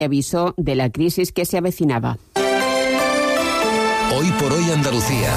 avisó de la crisis que se avecinaba. Hoy por hoy Andalucía.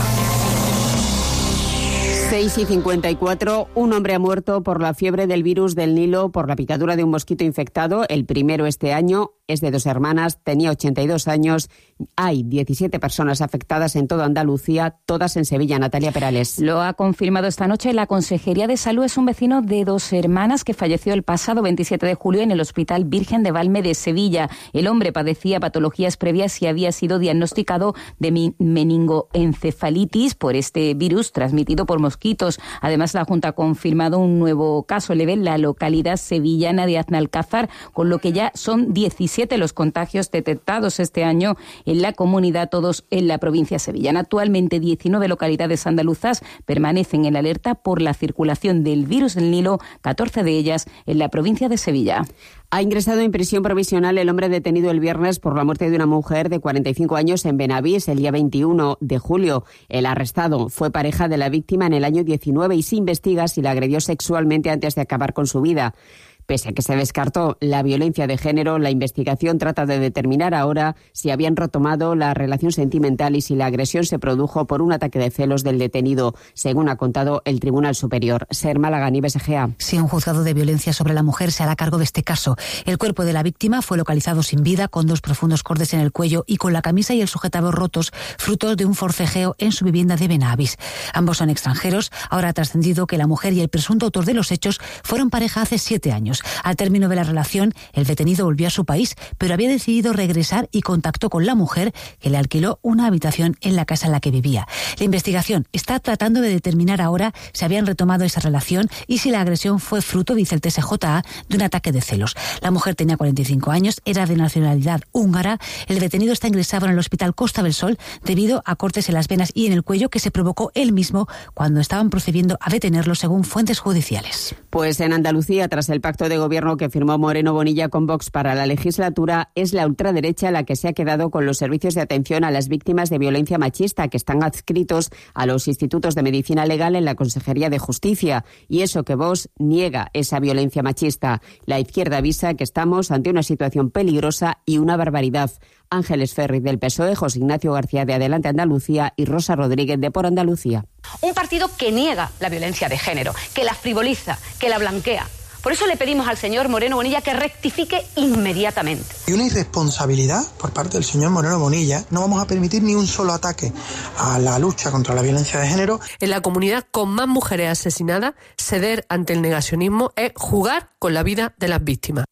6:54, un hombre ha muerto por la fiebre del virus del Nilo por la picadura de un mosquito infectado, el primero este año. Es de 2 hermanas, tenía 82 años. Hay 17 personas afectadas en toda Andalucía, todas en Sevilla. Natalia Perales. Lo ha confirmado esta noche la Consejería de Salud. Es un vecino de 2 hermanas que falleció el pasado 27 de julio en el Hospital Virgen de Valme de Sevilla. El hombre padecía patologías previas y había sido diagnosticado de meningoencefalitis por este virus transmitido por mosquitos. Además, la Junta ha confirmado un nuevo caso leve en la localidad sevillana de Aznalcázar, con lo que ya son 17 los contagios detectados este año en la comunidad, todos en la provincia sevillana. Actualmente 19 localidades andaluzas permanecen en alerta por la circulación del virus del Nilo, 14 de ellas en la provincia de Sevilla. Ha ingresado en prisión provisional el hombre detenido el viernes por la muerte de una mujer de 45 años en Benavís el día 21 de julio. El arrestado fue pareja de la víctima en el año 19 y se investiga si la agredió sexualmente antes de acabar con su vida. Pese a que se descartó la violencia de género, la investigación trata de determinar ahora si habían retomado la relación sentimental y si la agresión se produjo por un ataque de celos del detenido, según ha contado el Tribunal Superior. Ser Málaga, Nieves Egea. Sí, un juzgado de violencia sobre la mujer se hará cargo de este caso. El cuerpo de la víctima fue localizado sin vida, con 2 profundos cortes en el cuello y con la camisa y el sujetador rotos, fruto de un forcejeo en su vivienda de Benavís. Ambos son extranjeros. Ahora ha trascendido que la mujer y el presunto autor de los hechos fueron pareja hace 7 años. Al término de la relación, el detenido volvió a su país, pero había decidido regresar y contactó con la mujer, que le alquiló una habitación en la casa en la que vivía. La investigación está tratando de determinar ahora si habían retomado esa relación y si la agresión fue fruto, dice el TSJA, de un ataque de celos. La mujer tenía 45 años, era de nacionalidad húngara. El detenido está ingresado en el Hospital Costa del Sol debido a cortes en las venas y en el cuello que se provocó él mismo cuando estaban procediendo a detenerlo, según fuentes judiciales. Pues en Andalucía, tras el pacto de gobierno que firmó Moreno Bonilla con Vox para la legislatura, es la ultraderecha la que se ha quedado con los servicios de atención a las víctimas de violencia machista, que están adscritos a los institutos de medicina legal en la Consejería de Justicia. Y eso que Vox niega esa violencia machista. La izquierda avisa que estamos ante una situación peligrosa y una barbaridad. Ángeles Ferri del PSOE, José Ignacio García de Adelante Andalucía y Rosa Rodríguez de Por Andalucía. Un partido que niega la violencia de género, que la frivoliza, que la blanquea. Por eso le pedimos al señor Moreno Bonilla que rectifique inmediatamente. Y una irresponsabilidad por parte del señor Moreno Bonilla. No vamos a permitir ni un solo ataque a la lucha contra la violencia de género. En la comunidad con más mujeres asesinadas, ceder ante el negacionismo es jugar con la vida de las víctimas.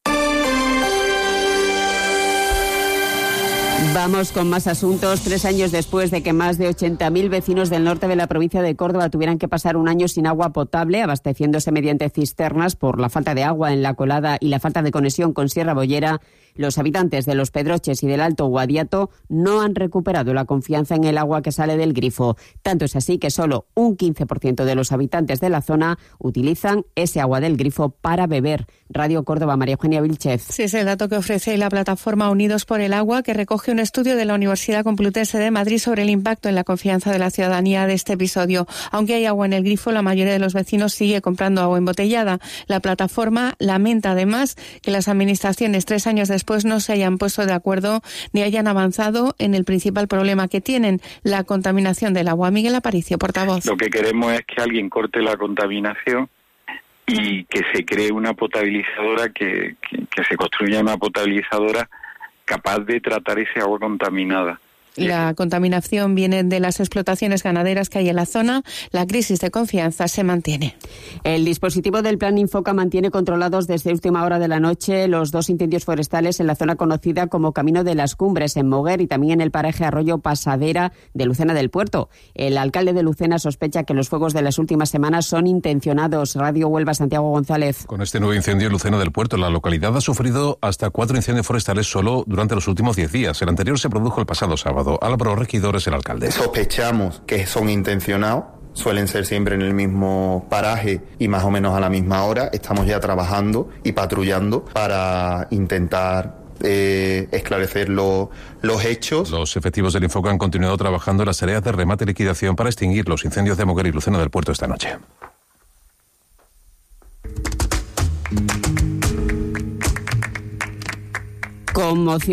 Vamos con más asuntos. 3 años después de que más de 80.000 vecinos del norte de la provincia de Córdoba tuvieran que pasar un año sin agua potable, abasteciéndose mediante cisternas por la falta de agua en La Colada y la falta de conexión con Sierra Bollera, los habitantes de Los Pedroches y del Alto Guadiato no han recuperado la confianza en el agua que sale del grifo. Tanto es así que solo un 15% de los habitantes de la zona utilizan ese agua del grifo para beber. Radio Córdoba, María Eugenia Vilchez. Sí, es el dato que ofrece la plataforma Unidos por el Agua, que recoge un estudio de la Universidad Complutense de Madrid sobre el impacto en la confianza de la ciudadanía de este episodio. Aunque hay agua en el grifo, la mayoría de los vecinos sigue comprando agua embotellada. La plataforma lamenta además que las administraciones 3 años después no se hayan puesto de acuerdo ni hayan avanzado en el principal problema que tienen, la contaminación del agua. Miguel Aparicio, portavoz. Lo que queremos es que alguien corte la contaminación y que se cree una potabilizadora, que se construya una potabilizadora capaz de tratar ese agua contaminada. La contaminación viene de las explotaciones ganaderas que hay en la zona. La crisis de confianza se mantiene. El dispositivo del Plan Infoca mantiene controlados desde última hora de la noche los 2 incendios forestales en la zona conocida como Camino de las Cumbres, en Moguer, y también en el paraje Arroyo Pasadera de Lucena del Puerto. El alcalde de Lucena sospecha que los fuegos de las últimas semanas son intencionados. Radio Huelva, Santiago González. Con este nuevo incendio en Lucena del Puerto, la localidad ha sufrido hasta 4 incendios forestales solo durante los últimos 10 días. El anterior se produjo el pasado sábado. Álvaro Regidor es el alcalde. Sospechamos que son intencionados. Suelen ser siempre en el mismo paraje y más o menos a la misma hora. Estamos ya trabajando y patrullando para intentar esclarecer los hechos. Los efectivos del Infoca han continuado trabajando en las tareas de remate y liquidación para extinguir los incendios de Moguer y Lucena del Puerto esta noche. Conmoción